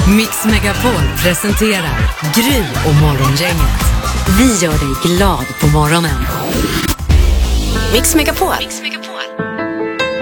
Mix Megapol presenterar Gry och Morgongänget. Vi gör dig glad på morgonen. Mix Megapol.